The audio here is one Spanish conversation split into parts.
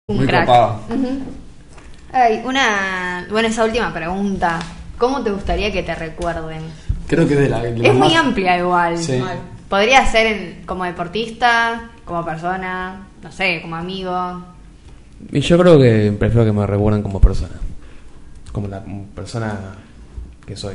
Muy crack. copado. Ay, esa última pregunta. ¿Cómo te gustaría que te recuerden? Creo que Es muy amplia igual. Sí. Podría ser como deportista, como persona, no sé, como amigo. Y yo creo que prefiero que me recuerden como persona. Como la persona que soy.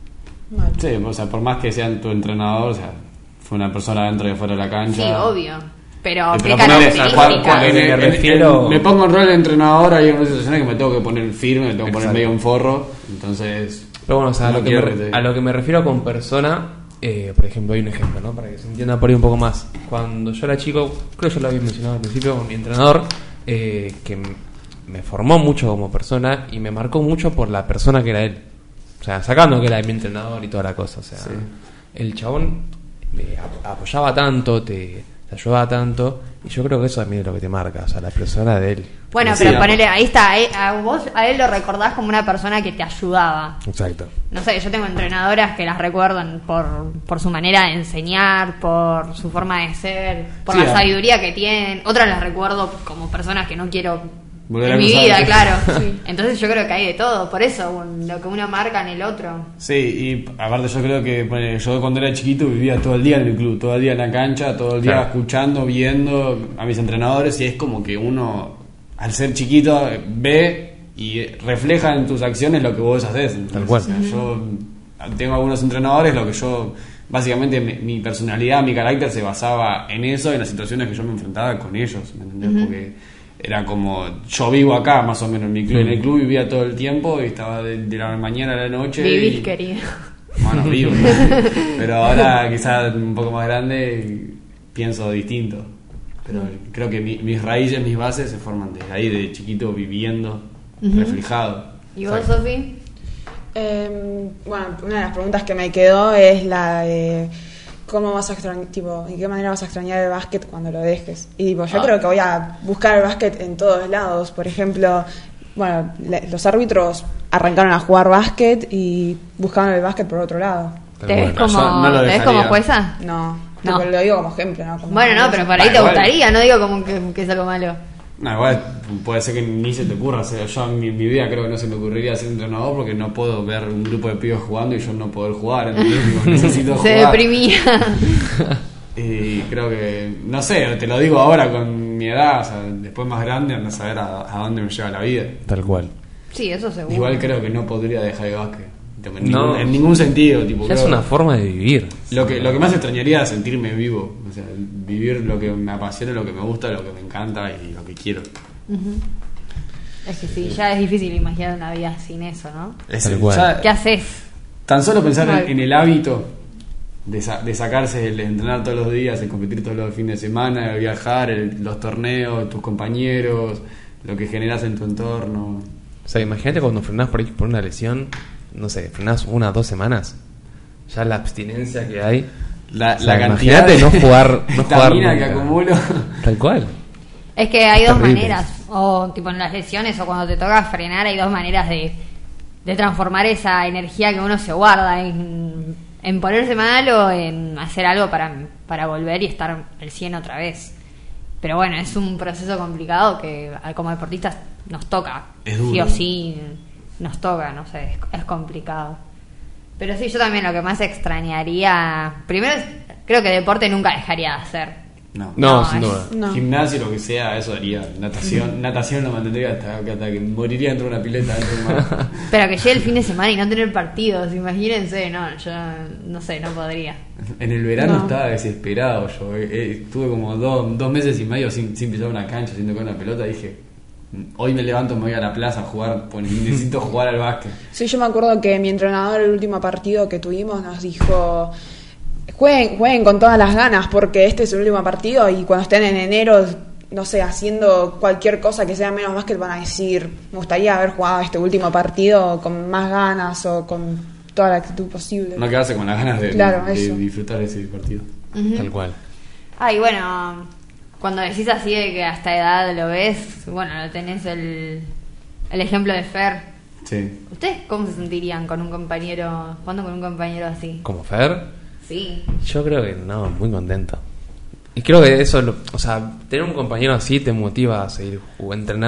Sí, o sea, por más que sean tu entrenador, o sea, fue una persona dentro y fuera de la cancha. Sí, obvio. Pero ¿qué Pero ponele, o sea, características? me refiero- me pongo en rol de entrenador, hay unas situaciones que me tengo que poner firme, me tengo que poner Exacto. medio un forro, entonces... Pero bueno, o sea, no quiero que te- a lo que me refiero con persona, por ejemplo, hay un ejemplo, ¿no? Para que se entienda por ahí un poco más. Cuando yo era chico, creo que yo lo había mencionado al principio, con mi entrenador, que me formó mucho como persona y me marcó mucho por la persona que era él. O sea, sacando que era mi entrenador y toda la cosa. O sea, Sí. el chabón me apoyaba tanto, te ayudaba tanto, y yo creo que eso también es lo que te marca, o sea, la persona de él. Bueno, Sí, pero a- ponele, ahí está, a él lo recordás como una persona que te ayudaba. Exacto. No sé, yo tengo entrenadoras que las recuerdan por su manera de enseñar, por su forma de ser, por Sí, la a- sabiduría que tienen. Otras las recuerdo como personas que no quiero Volver a en mi cruzar. vida, claro. Entonces yo creo que hay de todo, por eso lo que uno marca en el otro. Sí, y aparte yo creo que ponele, yo cuando era chiquito vivía todo el día en el club, todo el día en la cancha, todo el día Claro. escuchando, viendo a mis entrenadores, y es como que uno, al ser chiquito, ve y refleja en tus acciones lo que vos haces. Entonces, Tal cual. o sea, yo tengo algunos entrenadores, lo que yo, básicamente mi personalidad, mi carácter se basaba en eso, en las situaciones que yo me enfrentaba con ellos, ¿me entendés? Porque era como, yo vivo acá más o menos en mi club, en el club vivía todo el tiempo y estaba de la mañana a la noche. Vivís, y- querido. bueno, vivo. Pero ahora quizás un poco más grande pienso distinto. Pero creo que mis raíces, mis bases se forman desde ahí, de chiquito viviendo, reflejado. ¿Y vos, Sofi? Bueno, una de las preguntas que me quedó es la de cómo vas a extrañar, tipo, ¿de qué manera vas a extrañar el básquet cuando lo dejes? Y tipo, yo creo que voy a buscar el básquet en todos lados. Por ejemplo, bueno, los árbitros arrancaron a jugar básquet y buscaban el básquet por otro lado. Tal ¿Te ves cual. como, Yo no lo ¿te ves dejaría. como jueza? No, No. tipo, lo digo como ejemplo, ¿no? Como Bueno, no, pero por ahí te igual. gustaría, no digo como que es algo malo. No, igual puede ser que ni se te ocurra. O sea, yo en mi vida creo que no se me ocurriría ser entrenador porque no puedo ver un grupo de pibes jugando y yo no poder jugar. ¿Entendés? Digo, necesito Se jugar. deprimía. Y creo que, no sé, te lo digo ahora con mi edad, o sea, después más grande, ando a saber a dónde me lleva la vida. Tal cual. Sí, eso seguro. Igual creo que no podría dejar el básquet. Tipo, en, No. ningún, en ningún sentido. Tipo, Ya es creo- una forma de vivir. Lo que más extrañaría es sentirme vivo. O sea, vivir lo que me apasiona, lo que me gusta, lo que me encanta y lo que quiero. Es que sí, ya es difícil imaginar una vida sin eso, ¿no? Tal cual. Ya, ¿Qué haces? tan solo pensar Mal. en el hábito de sacarse el entrenar todos los días, el competir todos los fines de semana, el viajar, los torneos, tus compañeros, lo que generas en tu entorno. O sea, imagínate cuando frenás por ahí por una lesión, no sé, frenás 1 o 2 semanas, ya la abstinencia que hay. La O sea, cantidad imagínate no jugar estamina que nunca. acumulo. Tal cual. Es que hay dos Terrible. maneras, o tipo en las lesiones o cuando te toca frenar, hay dos maneras de transformar esa energía que uno se guarda en ponerse mal o en hacer algo para volver y estar al 100 otra vez. Pero bueno, es un proceso complicado que como deportistas nos toca, Es duro. sí o sí nos toca, no sé, es complicado. Pero sí, yo también lo que más extrañaría, primero creo que deporte nunca dejaría de hacer. No. No, No, sin es- duda. No. Gimnasio, lo que sea, eso haría. Natación lo mantendría hasta que moriría dentro de una pileta. Dentro de un mar. Pero que llegue el fin de semana y no tener partidos, imagínense, no, yo no sé, no podría. En el verano No. estaba desesperado yo. Estuve como 2 meses y medio sin pisar una cancha, sin tocar una pelota. Dije, hoy me levanto, me voy a la plaza a jugar, pues necesito jugar al básquet. Sí, yo me acuerdo que mi entrenador, el último partido que tuvimos, nos dijo: jueguen con todas las ganas porque este es el último partido y cuando estén en enero, no sé, haciendo cualquier cosa que sea menos básquet, van a decir: me gustaría haber jugado este último partido con más ganas o con toda la actitud posible. No quedarse con las ganas de Claro, eso. disfrutar ese partido. Tal cual. Ah, y bueno, cuando decís así de que hasta edad lo ves, bueno, tenés el ejemplo de Fer. Sí. ¿Ustedes cómo se sentirían con un compañero, jugando con un compañero así? Como Fer, Sí. yo creo que no, muy contento. Y creo que eso, o sea, tener un compañero así te motiva a seguir entrenando.